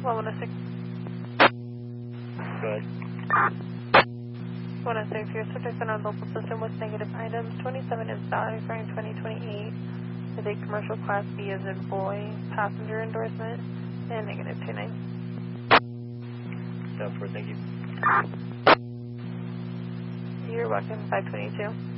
116. Good. 116, your subject's in our local system with negative items. 27 is valid expiring 2028 with a commercial class B as in boy passenger endorsement and negative 29. That's for, thank you. You're welcome, 522.